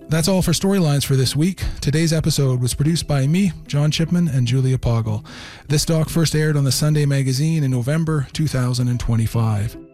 That's all for Storylines for this week. Today's episode was produced by me, John Chipman, and Julia Poggle. This doc first aired on the Sunday Magazine in November 2025.